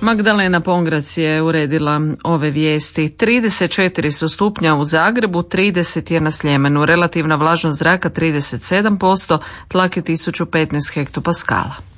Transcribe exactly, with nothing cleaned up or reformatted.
Magdalena Pongrac je uredila ove vijesti. trideset četiri su stupnja u Zagrebu, trideset je na Sljemenu. Relativna vlažnost zraka trideset sedam posto, tlak je tisuću petnaest hektopaskala.